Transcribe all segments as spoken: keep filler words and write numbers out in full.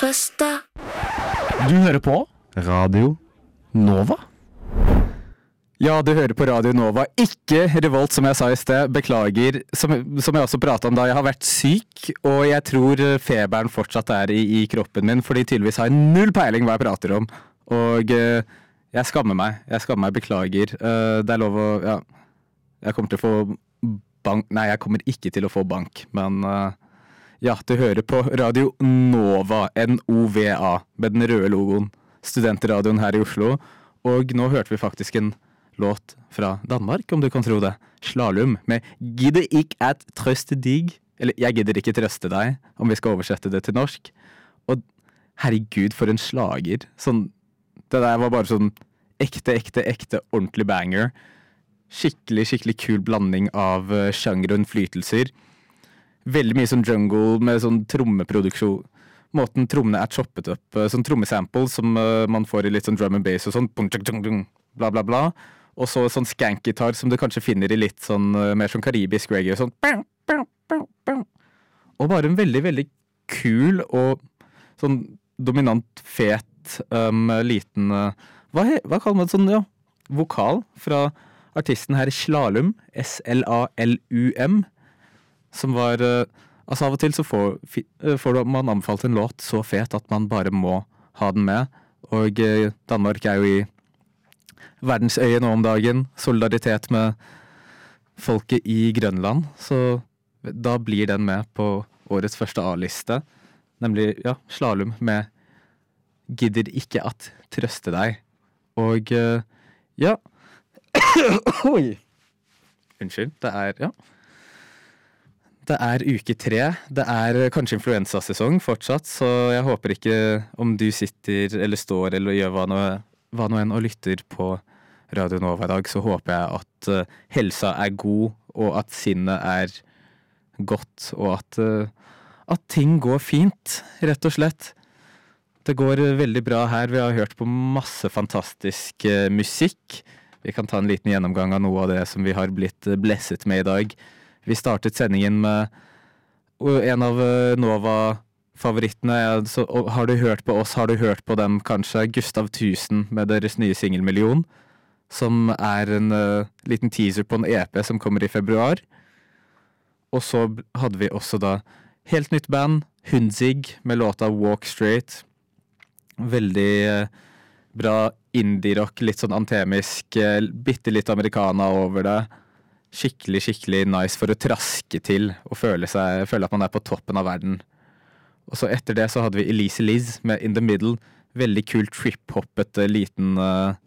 trøste. Du hører på Radio Nova. Ja, du hører på Radio Nova. Ikke Revolt, som jeg sa i sted. Beklager. Som, som jeg også pratet om da. Jeg har vært syk, og jeg tror feberen fortsatt er i, i kroppen min, fordi tydeligvis har jeg null peiling hva jeg prater om. Og uh, jeg skammer meg. Jeg skammer meg, beklager. Uh, det er lov å, ja. Jeg kommer til å få bank. Nei, jeg kommer ikke til å få bank, men uh, ja, du hører på Radio Nova, N O V A, med den røde logoen. Studentradioen her i Oslo. Og nå hørte vi faktisk en låt fra Danmark, om du kan tro det. Slalom med Gidder ikke at trøste dig. Eller, jeg gidder ikke trøste deg, om vi skal oversette det til norsk. Og herregud, for en slager. Sånn, det der var bare sånn ekte, ekte, ekte, ordentlig banger. Skikkelig, skikkelig kul blanding av uh, sjanger og innflytelser. Veldig mye sånn jungle med sånn trommeproduksjon. Måten trommene er choppet opp. Uh, sånn trommesample som uh, man får i litt sånn drum and bass og sånn. Bla, bla, bla. Og så sånn skank-gitar som du kanskje finner i litt sånn uh, mer sånn karibisk reggae og sånn. Og bare en veldig, veldig kul og sånn dominant, fet, um, liten uh, hva, he, hva kaller man det sånn, ja, vokal fra artisten her Slalom, S L A L U M, som var uh, altså av og til så får, uh, får man anbefalt en låt så fet at man bare må ha den med. Og uh, Danmark er jo i verdensøye nå om dagen, solidaritet med folket i Grønland, så da blir den med på årets første A-liste, nemlig, ja, Slalom med Gidder ikke at trøste deg. Og, uh, ja, oi, unnskyld, det er, ja, det er uke tre, det er kanskje influensasesong fortsatt, så jeg håper ikke om du sitter eller står eller gjør hva nå, hva nå enn og lytter på Radio Nova i dag, så håper jeg at uh, helsa er god, og at sinnet er godt, og at, uh, at ting går fint, rett og slett. Det går uh, veldig bra her. Vi har hørt på masse fantastisk uh, musikk. Vi kan ta en liten gjennomgang av noe av det som vi har blitt uh, blesset med i dag. Vi startet sendingen med uh, en av uh, Nova-favorittene. Så, uh, har du hørt på oss, har du hørt på dem kanskje? Gustav Tusen med deres nye single Million, som er en uh, liten teaser på en E P som kommer i februar. Og så hadde vi også da helt nytt band, Hunzig, med låta Walk Straight. Veldig uh, bra indie-rock, litt sånn antemisk, uh, bitte litt americana over det. Skikkelig, skikkelig nice for å traske til og føle, seg, føle at man er på toppen av verden. Og så etter det så hadde vi Elise Liz med In the Middle. Veldig kult trip-hoppete liten... Uh,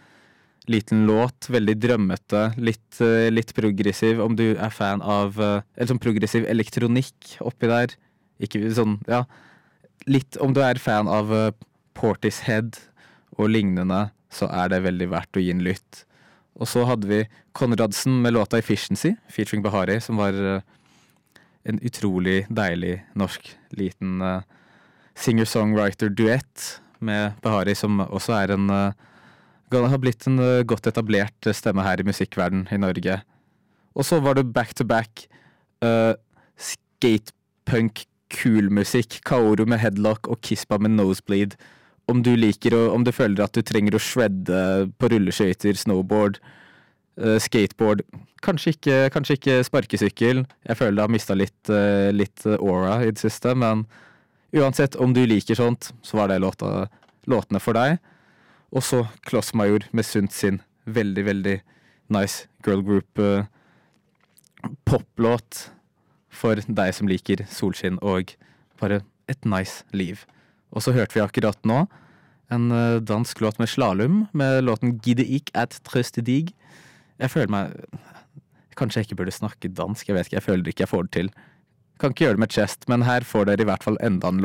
liten låt, veldig drømmete, litt, uh, litt progressiv, om du er fan av uh, en sånn progressiv elektronikk oppi der. Ikke sånn, ja, litt, om du er fan av uh, Portishead og lignende, så er det veldig verdt å gi en lytt. Og så hadde vi Konradsen med låta Efficiency, featuring Bahari, som var uh, en utrolig deilig norsk liten uh, singer-songwriter-duett med Bahari, som også er en uh, har blitt en uh, godt etablert stemme her i musikkverden i Norge. Og så var det back-to-back uh, skatepunk cool musikk, Kaoru med Headlock og Kispa med Nosebleed. Om du liker, og om du føler at du trenger å shredde på rulleskøyter, snowboard, uh, skateboard, kanskje ikke, kanskje ikke sparkesykkel. Jeg føler det har mistet litt, uh, litt aura i det siste, men uansett om du liker sånt, så var det låta, låtene for deg. Og så Klossmajor med Sunt sin veldig, veldig nice girl group uh, poplåt for deg som liker solskinn og bare et nice liv. Og så hørte vi akkurat nå en uh, dansk låt med Slalom med låten Gidde ik at trøste dig. Jeg føler meg, kanskje jeg ikke burde snakke dansk, jeg vet ikke, jeg føler ikke jeg får det til. Kan ikke gjøre det med chest, men her får dere i hvert fall enda en